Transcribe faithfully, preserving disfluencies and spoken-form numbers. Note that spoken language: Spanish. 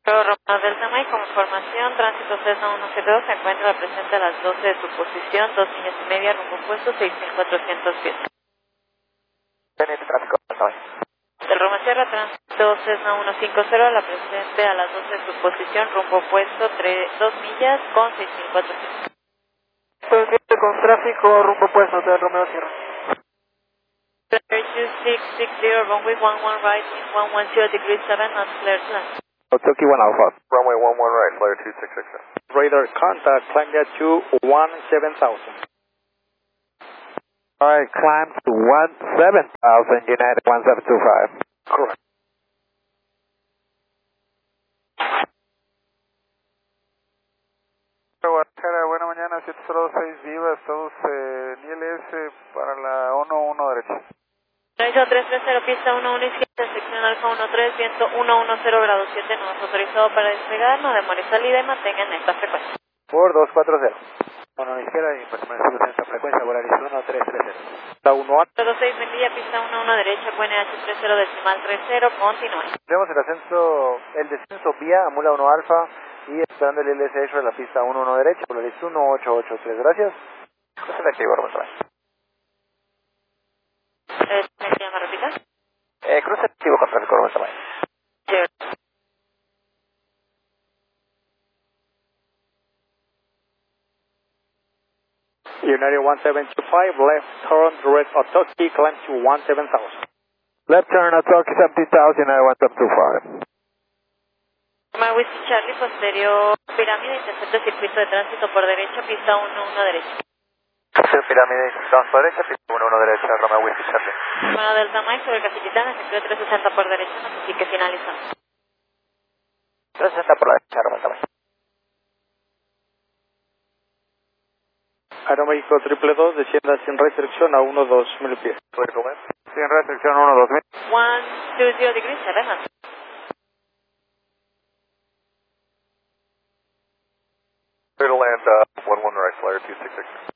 Romeo Delta Mike, como información, tránsito Cessna ciento setenta y dos se encuentra presente a las doce de su posición, dos millas y media, rumbo opuesto, seis mil cuatrocientos pies. Teniente tráfico, Delta Del Roma Sierra, tránsito Cessna ciento cincuenta, a la presente a las doce de su posición, rumbo opuesto, dos millas con seis mil cuatrocientos. Teniente con tráfico, rumbo opuesto del Romeo Sierra. Flare two six six zero, runway one one right, one one zero degrees seven, knots, flare two. Toki one Alpha. Runway one one right, flare two six six zero. Radar contact, climb jet two one seven thousand. Alright, climb to one seven thousand, United one seven two five. Correct. Guadalajara, buena mañana, siete cero dos seis Viva, Estados eh, N I L S para la uno uno derecha. Autorizo tres tres cero, pista uno uno izquierda, sección alfa uno tres, viento uno uno cero, grado siete, no es autorizado para despegar, no demore salida y mantengan esta frecuencia. Por dos cuatro cero. Uno izquierda y pues me solución esta frecuencia, Volaris uno tres tres cero. La uno A. dos seis, Mendilla, pista uno uno derecha, Q N H tres cero, decimal tres cero, continúe. Tenemos el ascenso, el descenso vía Amula uno Alfa y esperando el L S H de la pista uno uno derecha, Volaris uno ocho ocho tres, gracias. Cruce efectivo, Romeo Sierra. Eh, ¿Me llama repita? Eh, cruce efectivo con tráfico, Romeo Sierra. Sí. United one seven two five, left turn direct Otoki, climb to one seven thousand. Left turn, Otoki seventeen thousand, United one seven two five. Romeo Whiskey Charlie, posterior pirámide, intercepta circuito de tránsito por derecha, pista uno uno derecha. Cruce pirámide, estamos por derecha, pista uno uno derecha, Romeo Whiskey Charlie. Romeo Delta Mike sobre Casillitán, efectuó trescientos sesenta por derecha, así que finalizamos. trescientos sesenta por la derecha, Romeo Sierra. Aeroméxico triple dos, descienda sin restricción a uno dos mil pies. Sin restricción uno dos mil. one two zero degrees, seven knots. Clear to land uh, one one right, flyer two six six.